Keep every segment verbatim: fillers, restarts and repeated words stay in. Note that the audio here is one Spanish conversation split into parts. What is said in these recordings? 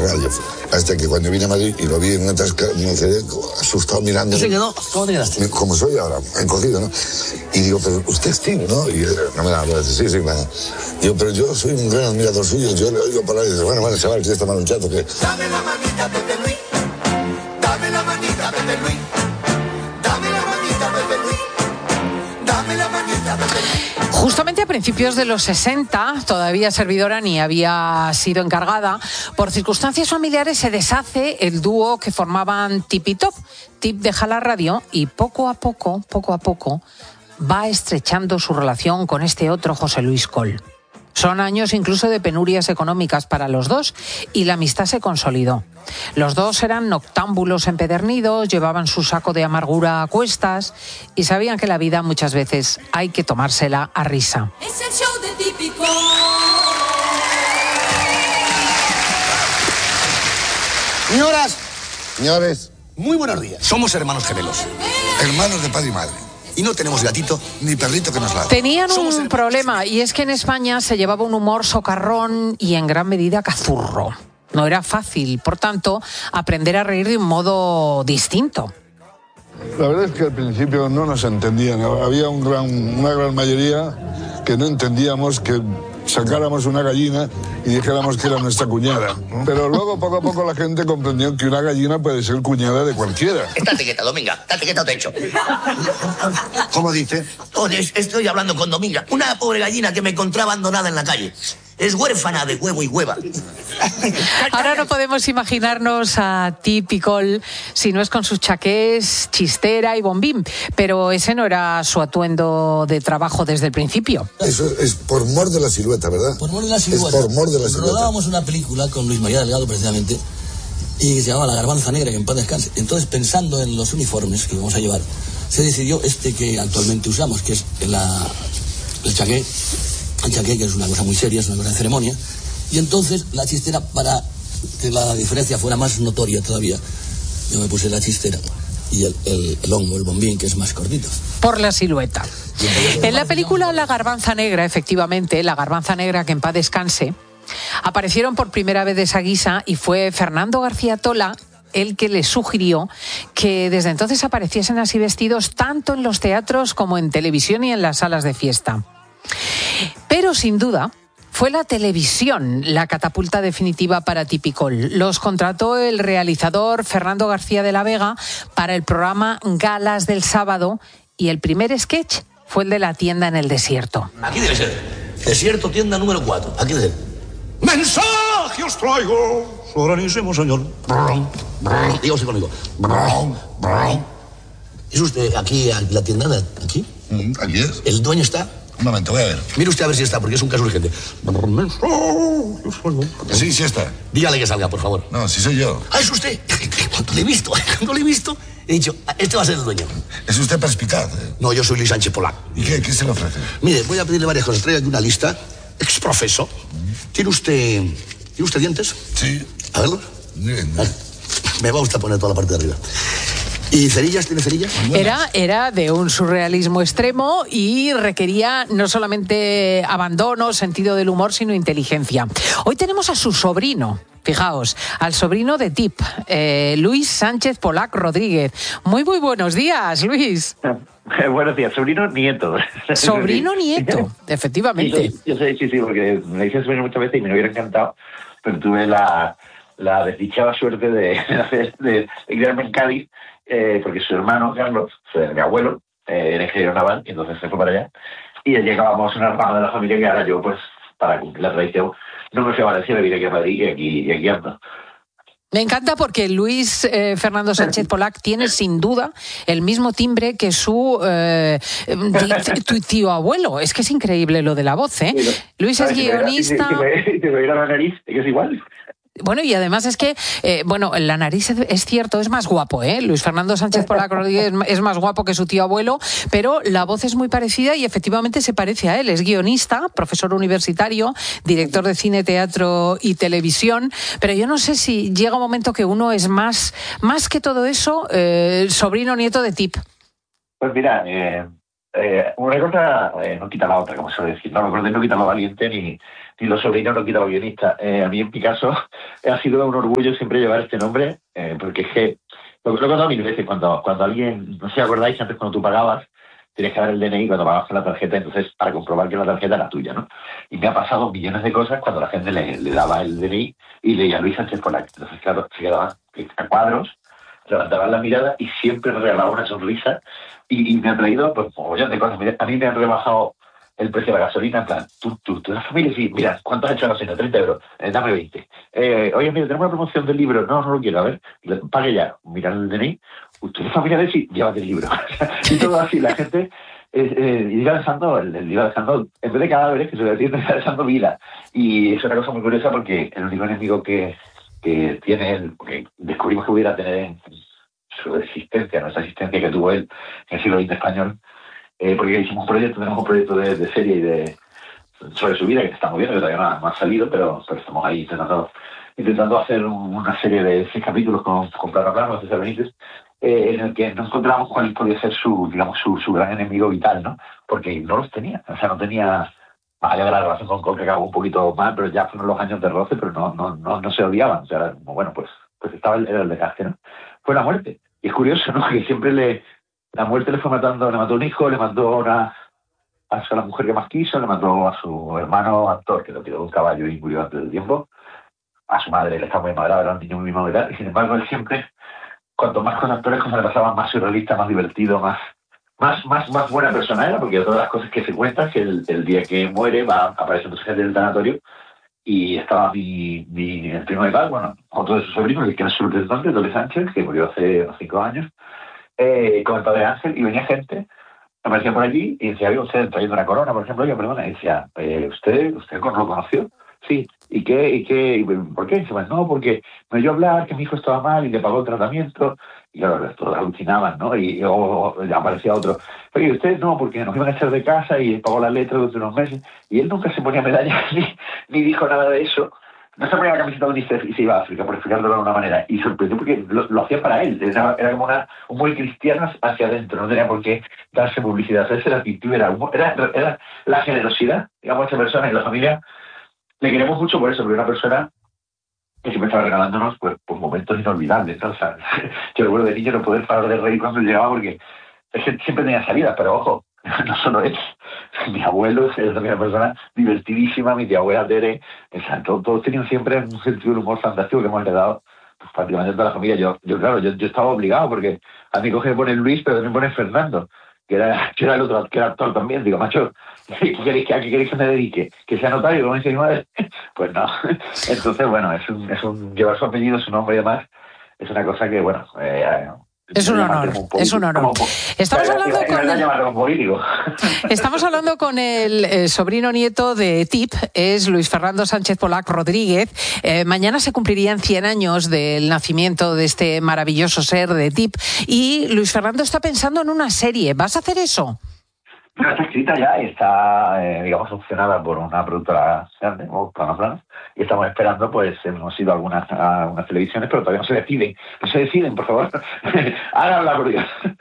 radio. Hasta que cuando vine a Madrid y lo vi en una tasca, me quedé asustado mirando. ¿Qué se quedó? ¿Cómo te quedaste? Como soy ahora, encogido, ¿no? Y digo, pero usted es Tim, ¿no? Y no me da la sí, sí, me da. Digo, pero yo soy un gran admirador suyo, yo le oigo por ahí y dice, bueno, bueno, chaval, que ya está mal un chato, que... Dame la manita, Pepe Luis. Dame la manita, Pepe Luis. Dame la manita, Pepe Luis. Dame la manita, Pepe Luis. Justamente a principios de los sesenta, todavía servidora ni había sido encargada, por circunstancias familiares se deshace el dúo que formaban Tip y Top. Tip deja la radio y poco a poco, poco a poco, va estrechando su relación con este otro José Luis Coll. Son años incluso de penurias económicas para los dos y la amistad se consolidó. Los dos eran noctámbulos empedernidos, llevaban su saco de amargura a cuestas y sabían que la vida muchas veces hay que tomársela a risa. Es el show de Típico. Señoras, Señores, muy buenos días. Somos hermanos gemelos. hermanos de padre y madre, Y no tenemos gatito. ni perrito que nos ladre. Tenían Somos un hermanos. problema y es que en España se llevaba un humor socarrón y en gran medida cazurro. No era fácil, por tanto, aprender a reír de un modo distinto. La verdad es que al principio no nos entendían. Había un gran, una gran mayoría que no entendíamos que sacáramos una gallina y dijéramos que era nuestra cuñada, ¿no? Pero luego, poco a poco, la gente comprendió que una gallina puede ser cuñada de cualquiera. Estate quieta, Dominga. Estate quieta, te echo. ¿Cómo dice? Joder, estoy hablando con Dominga. Una pobre gallina que me encontré abandonada en la calle. Es huérfana de huevo y hueva. Ahora no podemos imaginarnos a Tip y Coll si no es con sus chaqués, chistera y bombín, pero ese no era su atuendo de trabajo desde el principio. Eso es por mor de la silueta, ¿verdad? Por mor de la silueta. Es por mor de la silueta. Rodábamos una película con Luis María Delgado, precisamente, y se llamaba La Garbanza Negra, que en paz descanse. Entonces, pensando en los uniformes que vamos a llevar, se decidió este que actualmente usamos, que es la, el chaqué. El chaqué, que es una cosa muy seria, es una cosa de ceremonia. Y entonces, la chistera, para que la diferencia fuera más notoria todavía, yo me puse la chistera y el, el, el hongo, el bombín, que es más cortito. Por la silueta. En la película La Garbanza Negra, efectivamente, La Garbanza Negra, que en paz descanse, aparecieron por primera vez de esa guisa y fue Fernando García Tola el que les sugirió que desde entonces apareciesen así vestidos tanto en los teatros como en televisión y en las salas de fiesta. Pero sin duda fue la televisión la catapulta definitiva para Tip y Coll. Los contrató el realizador Fernando García de la Vega para el programa Galas del Sábado y el primer sketch fue el de la tienda en el desierto. Aquí debe ser. Desierto, tienda número cuatro. Aquí debe ser. ¡Mensaje os traigo! Soberanísimo señor. Dígase conmigo. ¿Es usted aquí, aquí la tienda de aquí? Mm, Aquí es. ¿El dueño está? Un momento, voy a ver. Mire usted a ver si está, porque es un caso urgente. Sí, sí está. Dígale que salga, por favor. No, sí soy yo. ¡Ah, es usted! Cuando le he visto, cuando le he visto, he dicho, este va a ser el dueño. Es usted perspicaz, ¿eh? No, yo soy Luis Sánchez Polac. ¿Y qué, qué se le ofrece? Mire, voy a pedirle varias cosas. Traigo aquí una lista. Exprofeso. ¿Tiene usted... ¿Tiene usted dientes? Sí. A verlos. Bien. Ah, me va usted a poner toda la parte de arriba. ¿Y cerillas? ¿Tiene cerillas? Era, era de un surrealismo extremo y requería no solamente abandono, sentido del humor, sino inteligencia. Hoy tenemos a su sobrino, fijaos, al sobrino de Tip, eh, Luis Sánchez Polac Rodríguez. Muy, muy buenos días, Luis. Buenos días, sobrino nieto. Sobrino nieto, efectivamente. Sí, yo sé, sí, sí, porque me dicen sobrino muchas veces y me hubiera encantado, pero tuve la, la desdichada suerte de, de, de, de criarme en Cádiz, eh, porque su hermano, Carlos, mi abuelo, eh, era ingeniero naval, y entonces se fue para allá, y llegábamos a una rama de la familia que ahora yo, pues, para cumplir la tradición, no me fui a Valencia, me vine aquí a Madrid y aquí, y aquí ando. Me encanta porque Luis eh, Fernando Sánchez Polac tiene sin duda el mismo timbre que su eh, tu tío abuelo. Es que es increíble lo de la voz, ¿eh? Luis es guionista. Y te veía la nariz, que es igual. Bueno, y además es que, eh, bueno, la nariz es, es cierto, es más guapo, ¿eh? Luis Fernando Sánchez Polac Rodríguez es más guapo que su tío abuelo, pero la voz es muy parecida y efectivamente se parece a él. Es guionista, profesor universitario, director de cine, teatro y televisión, pero yo no sé si llega un momento que uno es más, más que todo eso, eh, sobrino nieto de Tip. Pues mira, eh, eh, una cosa eh, no quita la otra, como suele decir. No, lo cortés no quita lo valiente, ni, ni los sobrinos no quita lo guionista. Eh, a mí, en mi caso, ha sido un orgullo siempre llevar este nombre, eh, porque es que, lo, lo he contado mil veces, cuando, cuando alguien, no sé si acordáis, antes cuando tú pagabas, tienes que dar el D N I cuando pagas con la tarjeta, entonces para comprobar que la tarjeta era tuya, ¿no? Y me ha pasado millones de cosas cuando la gente le, le daba el D N I y leía Luis Sánchez Polac. Entonces, claro, se quedaban a cuadros, levantaban la mirada y siempre me regalaba una sonrisa y, y me ha traído, pues, mogollón de cosas. A mí me han rebajado el precio de la gasolina, en plan, tú, tú, tú, la familia, sí, mira, ¿cuánto has hecho la gasolina? treinta euros, eh, dame veinte. Eh, oye, mira, tenemos una promoción del libro, no, no lo quiero, a ver, pague ya, mira el D N I, tú eres familia de sí, llévate el libro. Y todo así, la gente eh, eh, iba dejando, el, el, iba dejando, en vez de cadáveres, que se decir, iba dejando vida. Y es una cosa muy curiosa porque el único enemigo que, que tiene él, que descubrimos que pudiera tener en su existencia, nuestra existencia que tuvo él en el siglo veinte español, eh, porque hicimos un proyecto, tenemos un proyecto de, de serie y de sobre su vida que está muy bien, que todavía no ha, no ha salido, pero, pero estamos ahí intentando intentando hacer un, una serie de seis capítulos con, con Clara Plano, César Benítez, eh, en el que no encontramos cuál podía ser su, digamos, su, su gran enemigo vital, ¿no? Porque no los tenía, o sea, no tenía, más allá de la relación con Col, que acabó un poquito mal, pero ya fueron los años de roce, pero no, no, no, no se odiaban, o sea, era como, bueno, pues, pues estaba el, era el desgaste, ¿no? Fue la muerte. Y es curioso, ¿no? Que siempre le, la muerte le fue matando, le mató un hijo, le mató una, a la mujer que más quiso, le mató a su hermano actor, que lo tiró de un caballo y murió antes del tiempo, a su madre le está muy malgrado, era un niño muy mal, y sin embargo él siempre, cuanto más con actores como le pasaba, más surrealista, más divertido, más, más, más, más buena persona era, porque todas las cosas que se cuentan, que el, el día que muere va apareciendo su gente del tanatorio, y estaba mi, mi el primo de Paz, bueno, otro de sus sobrinos, que era su representante, Dolly Sánchez, que murió hace unos cinco años, eh, con el padre Ángel, y venía gente, aparecía por allí, y decía, oye, usted trayendo una corona, por ejemplo, yo, perdona, y decía, eh, ¿usted, usted lo conoció? Sí. ¿Y qué? ¿Y qué? ¿Y por qué? Y dice, bueno, no, porque me oyó hablar que mi hijo estaba mal y le pagó el tratamiento, y claro, todos alucinaban, ¿no? Y o, o, aparecía otro, oye, usted no, porque nos iban a echar de casa y pagó la letra durante unos meses, y él nunca se ponía medallas ni, ni dijo nada de eso. No se ponía la camiseta de UNICEF y se iba a África, por explicarlo de una manera. Y sorprendió porque lo, lo hacía para él. Era, era como una, un muy cristiano hacia adentro. No tenía por qué darse publicidad. Esa era la actitud, era, era, era la generosidad, digamos, a esa persona y la familia. Le queremos mucho por eso, porque una persona que siempre estaba regalándonos pues, pues momentos inolvidables, ¿no? O sea, yo recuerdo de niño no poder parar de reír cuando llegaba porque siempre tenía salidas, pero ojo, no solo eso. Mi abuelo es también una persona divertidísima, mi tía abuela Tere, o sea, todos, todos tenían siempre un sentido del humor fantástico que hemos heredado pues, prácticamente toda la familia. Yo, yo claro, yo, yo estaba obligado porque a mí coge me pone Luis, pero también pone Fernando, que era, que era el otro, que era actor también. Digo, macho, ¿qué queréis, ¿a qué queréis que me dedique? ¿Que sea notario, como dice mi madre? Pues no. Entonces, bueno, es un, es un llevar su apellido, su nombre y demás, es una cosa que, bueno... Eh, Es un honor, es un honor. Estamos hablando con el, estamos hablando con el, el sobrino nieto de Tip, es Luis Fernando Sánchez Polac Rodríguez. Eh, mañana se cumplirían cien años del nacimiento de este maravilloso ser de Tip y Luis Fernando está pensando en una serie. ¿Vas a hacer eso? No, está escrita ya y está, eh, digamos, opcionada por una productora grande, o Plano Plano, y estamos esperando, pues, hemos ido a algunas, a algunas televisiones, pero todavía no se deciden. No se deciden, por favor. Hagan la curiosidad.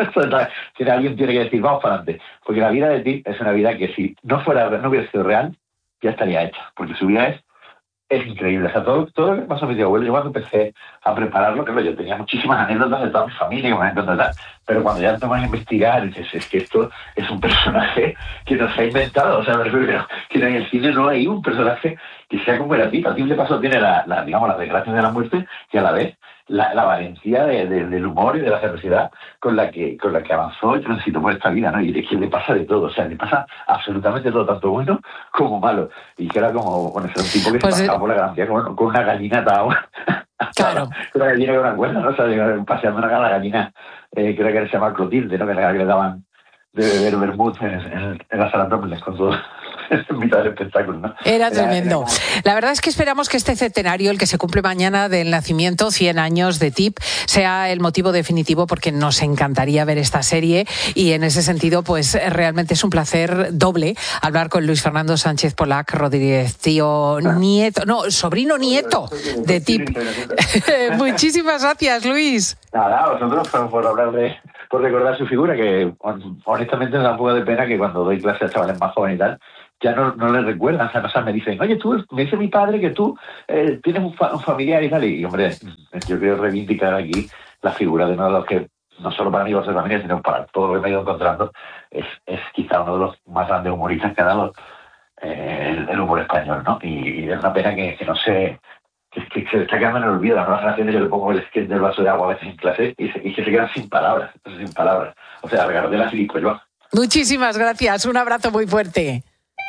Si alguien tiene que decir, vamos para adelante. Porque la vida de Tip es una vida que si no fuera, no hubiera sido real, ya estaría hecha. Porque su vida es Es increíble, o sea, todo, todo lo que pasó a mi tío abuelo, yo cuando empecé a prepararlo, claro, yo tenía muchísimas anécdotas de toda mi familia que me han contado, pero cuando ya te vas a investigar, dices, es que esto es un personaje que nos ha inventado, o sea, me refiero que en el cine no hay un personaje que sea como era Tip. A Tip le pasó, tiene la, la, digamos, las desgracias de la muerte, que a la vez la, la valentía de, de, del humor y de la generosidad con la que con la que avanzó y transitó por esta vida, ¿no? Y es que le pasa de todo, o sea, le pasa absolutamente todo, tanto bueno como malo. Y que era como, bueno, era un tipo que pues se pasaba por la gracia con, con una gallina atada. Claro. Una gallina con una cuerda, ¿no? O sea, paseando una gallina, eh, creo que se llama Clotilde, ¿no? Que le daban de beber vermut en, en, en la sala Tómboles con todo. En mitad del espectáculo, ¿no? Era tremendo. Era, era... La verdad es que esperamos que este centenario, el que se cumple mañana del nacimiento, cien años de Tip, sea el motivo definitivo, porque nos encantaría ver esta serie y en ese sentido, pues realmente es un placer doble hablar con Luis Fernando Sánchez Polac Rodríguez, tío nieto, no, sobrino nieto de Tip. Muchísimas gracias, Luis. Nada, vosotros por hablar de, por recordar su figura, que honestamente me da un poco de pena que cuando doy clases a chavales más jóvenes y tal, ya no, no les recuerdan, o sea, no, o sea, me dicen, oye, tú, me dice mi padre que tú eh, tienes un, fa un familiar y tal, y, hombre, yo quiero reivindicar aquí la figura de uno de los que, no solo para mí por ser familia, sino para todo lo que me he ido encontrando, es, es quizá uno de los más grandes humoristas que ha dado eh, el, el humor español, ¿no? Y, y es una pena que, que no se... Que, que se está quedando en el olvido. Las nuevas generaciones, yo le pongo el sketch del vaso de agua a veces en clase y se, y se quedan sin palabras, sin palabras. O sea, regalos de la Filipe-Joan. Muchísimas gracias, un abrazo muy fuerte.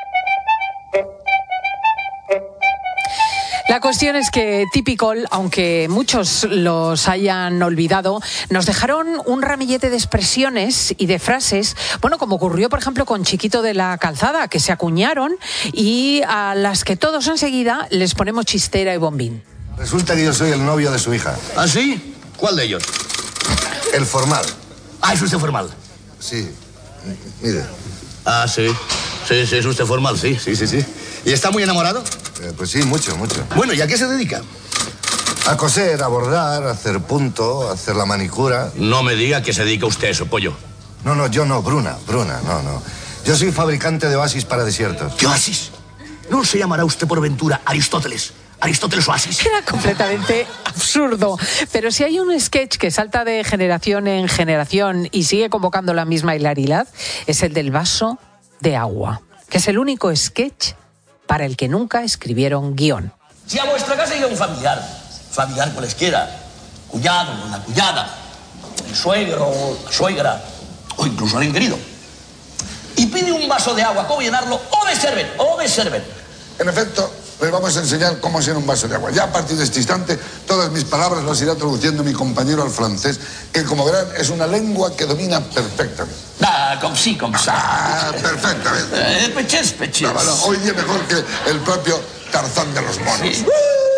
La cuestión es que Tipicol, aunque muchos los hayan olvidado, nos dejaron un ramillete de expresiones y de frases, bueno, como ocurrió, por ejemplo, con Chiquito de la Calzada, que se acuñaron y a las que todos enseguida les ponemos chistera y bombín. Resulta que yo soy el novio de su hija. ¿Ah, sí? ¿Cuál de ellos? El formal. Ah, ¿es usted formal? Sí. Mire. Ah, sí. Sí, sí, es usted formal, sí, sí, sí, sí. ¿Y está muy enamorado? Eh, pues sí, mucho, mucho. Bueno, ¿y a qué se dedica? A coser, a bordar, a hacer punto, a hacer la manicura. No me diga que se dedica usted a eso, pollo. No, no, yo no, Bruna, Bruna, no, no. Yo soy fabricante de oasis para desiertos. ¿Qué oasis? ¿No se llamará usted por ventura Aristóteles? Aristóteles Oasis. Era completamente absurdo. Pero si hay un sketch que salta de generación en generación y sigue convocando la misma hilaridad, es el del vaso de agua, que es el único sketch para el que nunca escribieron guión. Si a vuestra casa llega un familiar, familiar cualesquiera, cuñado, una cuñada, el suegro, la suegra, o incluso alguien querido, y pide un vaso de agua, ¿cómo llenarlo? O me serven, o me serven. En efecto, les vamos a enseñar cómo llenar un vaso de agua. Ya a partir de este instante, todas mis palabras las irá traduciendo mi compañero al francés, que como verán es una lengua que domina perfectamente. Ah, comme si, comme ça. Ah, perfectamente. Eh, peches, peches. No, bueno, hoy día mejor que el propio Tarzán de los monos. Sí.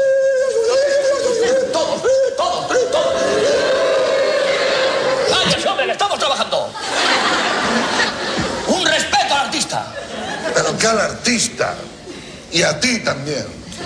Todos, todos, todos. ¡Cállese, hombre, que estamos trabajando! Un respeto al artista. Pero que al artista. Y a ti también.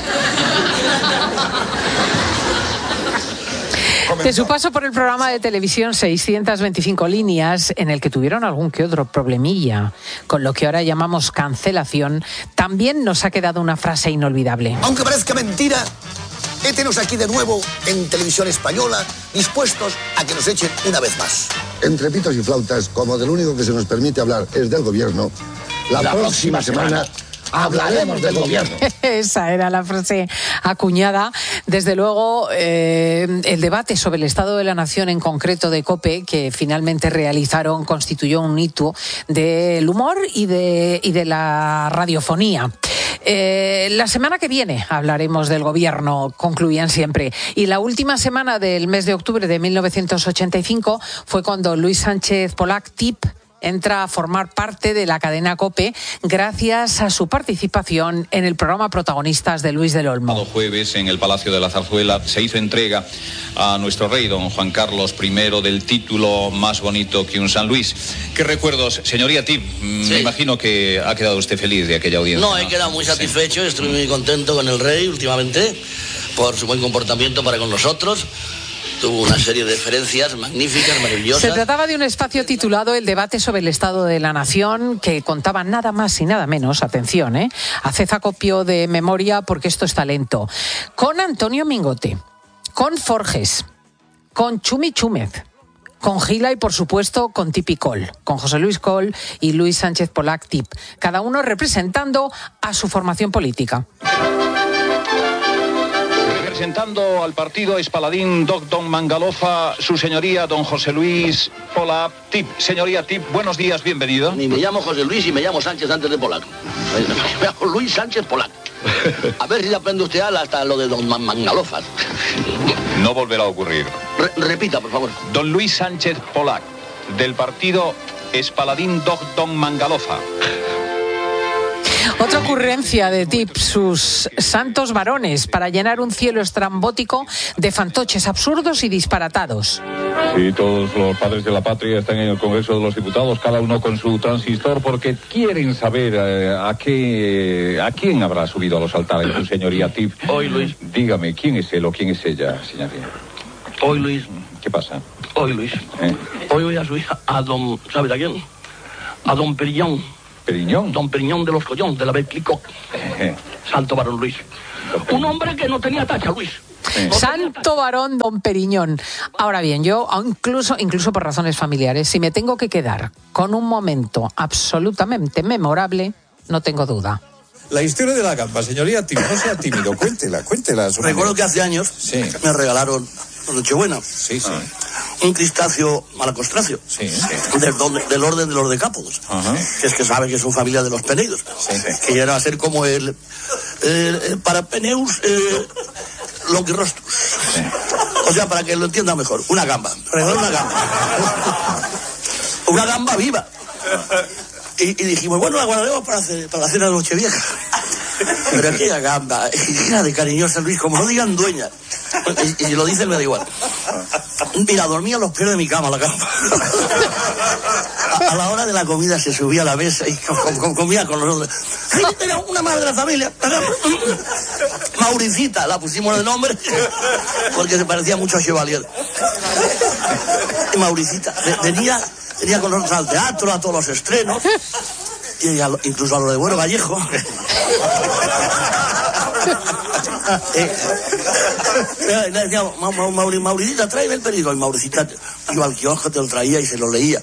De su paso por el programa de televisión seiscientas veinticinco líneas, en el que tuvieron algún que otro problemilla, con lo que ahora llamamos cancelación, también nos ha quedado una frase inolvidable. Aunque parezca mentira, hétenos aquí de nuevo en Televisión Española, dispuestos a que nos echen una vez más. Entre pitos y flautas, como del único que se nos permite hablar es del gobierno, la, la próxima, próxima semana... semana hablaremos del gobierno. Esa era la frase acuñada. Desde luego, eh, el debate sobre el estado de la nación, en concreto de COPE, que finalmente realizaron, constituyó un hito del humor y de, y de la radiofonía. Eh, la semana que viene hablaremos del gobierno, concluían siempre. Y la última semana del mes de octubre de mil novecientos ochenta y cinco fue cuando Luis Sánchez Polac, Tip, entra a formar parte de la cadena COPE gracias a su participación en el programa Protagonistas de Luis del Olmo. El jueves en el Palacio de la Zarzuela se hizo entrega a nuestro rey, don Juan Carlos primero, del título Más bonito que un San Luis. ¿Qué recuerdos, señoría Tip? Sí. Me imagino que ha quedado usted feliz de aquella audiencia. No, he quedado muy satisfecho, sí. Estoy muy contento con el rey últimamente por su buen comportamiento para con nosotros. Tuvo una serie de deferencias magníficas, maravillosas. Se trataba de un espacio titulado El debate sobre el estado de la nación, que contaba nada más y nada menos, atención, ¿eh? haced acopio de memoria porque esto es talento, con Antonio Mingote, con Forges, con Chumi Chúmez, con Gila y, por supuesto, con Tipicol, con José Luis Coll y Luis Sánchez Polac Tip, cada uno representando a su formación política. Representando al partido Espaladín Doc Don Mangalofa, su señoría don José Luis Polac Tip. Señoría Tip, buenos días, bienvenido. Ni me llamo José Luis y me llamo Sánchez antes de Polac. Me llamo Luis Sánchez Polac. A ver si le aprende usted hasta lo de Don Mangalofa. No volverá a ocurrir. Re repita, por favor. Don Luis Sánchez Polac, del partido Espaladín Doc Don Mangalofa. Otra ocurrencia de Tip, sus santos varones, para llenar un cielo estrambótico de fantoches absurdos y disparatados. Sí, todos los padres de la patria están en el Congreso de los Diputados, cada uno con su transistor, porque quieren saber eh, a qué a quién habrá subido a los altares su señoría Tip. Hoy, Luis. Dígame, ¿quién es él o quién es ella, señoría? Hoy, Luis. ¿Qué pasa? Hoy, Luis, ¿Eh? hoy voy a su hija a don, ¿sabes a quién? A don Periñón. ¿Periñón? Don Periñón de los Collón, de la Betclicoc. Eh. Santo varón Luis. Un hombre que no tenía tacha, Luis. Sí. Santo varón don Periñón. Ahora bien, yo incluso, incluso por razones familiares, si me tengo que quedar con un momento absolutamente memorable, no tengo duda. La historia de la gamba, señoría Tim, no sea tímido, cuéntela, cuéntela. Recuerdo que hace años sí. me regalaron Nochebuena. Sí, sí. Un crustáceo malacostracio. Sí, sí. Del, del orden de los decápodos. Uh-huh. Que es que sabe que son familia de los peneidos. Sí, sí. Que era a ser como el, el, el Parapeneus eh, longirostrus. Sí. O sea, para que lo entienda mejor, una gamba. Regaló una gamba. Una gamba viva. Y, y dijimos, bueno, la guardaremos para, hacer, para la cena de Nochevieja. Pero aquella gamba, era de cariñosa, Luis, como no digan dueña. Y, y si lo dicen me da igual. Mira, dormía a los pies de mi cama la gamba. A, a la hora de la comida se subía a la mesa y com, com, comía con nosotros. Era una madre de la familia. Mauricita, la pusimos de nombre porque se parecía mucho a Chevalier. Mauricita, venía... Venía con nosotros al teatro, a todos los estrenos, y a lo, incluso a lo de Bueno Vallejo. eh, le decíamos, Mauri, Mauricita, tráeme el periódico. Y Mauricita iba al kiosco, te lo traía y se lo leía.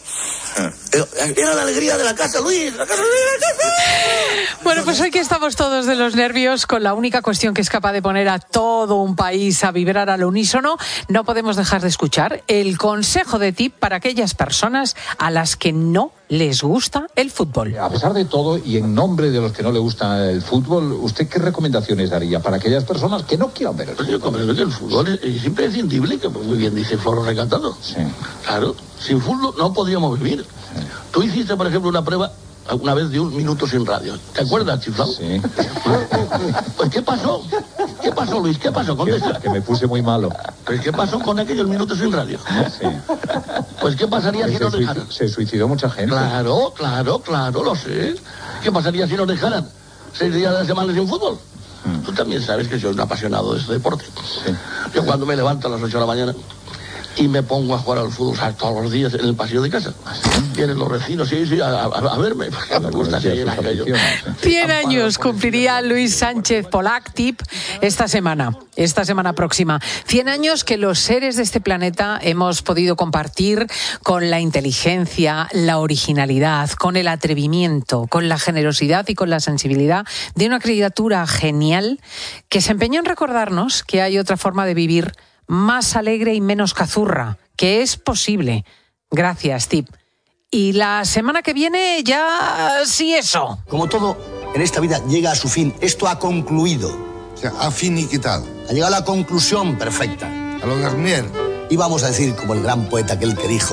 Era la alegría de la casa, Luis, la casa, la casa. Bueno, pues hoy que estamos todos de los nervios, con la única cuestión que es capaz de poner a todo un país a vibrar al unísono, no podemos dejar de escuchar el consejo de Tip para aquellas personas a las que no les gusta el fútbol. A pesar de todo, y en nombre de los que no le gusta el fútbol, ¿usted qué recomendaciones daría para aquellas personas que no quieran ver el fútbol? Yo comprendo que el fútbol es, es imprescindible, que muy bien dice Floro Recatado. Sí. Claro, sin fútbol no podríamos vivir. Sí. Tú hiciste, por ejemplo, una prueba una vez de un minuto sin radio. ¿Te acuerdas, chiflado? Sí. Pues, ¿qué pasó? ¿Qué pasó, Luis? ¿Qué pasó? Contesta. Que, que me puse muy malo. ¿Pero qué pasó con aquellos minutos sin radio? Sí. Pues, ¿qué pasaría pues si nos dejaran? Se suicidó mucha gente. Claro, claro, claro, lo sé. ¿Qué pasaría si nos dejaran seis días de la semana sin fútbol? Hmm. Tú también sabes que soy un apasionado de este deporte. Sí. Yo cuando me levanto a las ocho de la mañana y me pongo a jugar al fútbol, o sea, todos los días en el pasillo de casa. Vienen los vecinos, sí, sí, a, a, a verme. Me gusta así en aquello. Cien años cumpliría Luis Sánchez Polac, Tip, esta semana, esta semana próxima. Cien años que los seres de este planeta hemos podido compartir con la inteligencia, la originalidad, con el atrevimiento, con la generosidad y con la sensibilidad de una criatura genial que se empeñó en recordarnos que hay otra forma de vivir más alegre y menos cazurra, que es posible. Gracias, Tip. Y la semana que viene ya sí eso. Como todo en esta vida llega a su fin, esto ha concluido. O sea, ha finiquitado. Ha llegado a la conclusión perfecta. A lo Garnier. Y vamos a decir como el gran poeta aquel que dijo: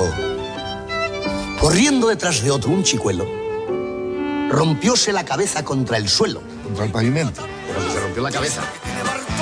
corriendo detrás de otro un chicuelo, rompióse la cabeza contra el suelo. Contra el pavimento. Pero se rompió la cabeza.